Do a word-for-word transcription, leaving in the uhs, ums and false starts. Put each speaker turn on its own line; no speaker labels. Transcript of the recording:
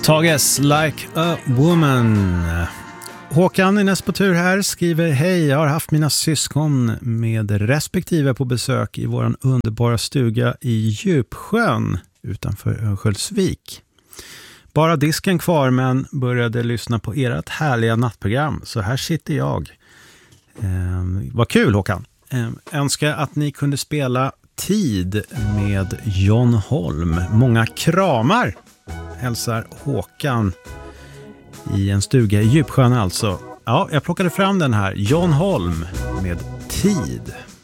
Tages Like a Woman. Håkan är näst på tur här, skriver: hej, jag har haft mina syskon med respektive på besök i våran underbara stuga i Djupsjön utanför Örnsköldsvik. Bara disken kvar, men började lyssna på ert härliga nattprogram, så här sitter jag. Eh, vad kul, Håkan. Eh, önskar att ni kunde spela Tid med John Holm. Många kramar, hälsar Håkan i en stuga i Djupsjön alltså. Ja, jag plockade fram den här. John Holm med Tid.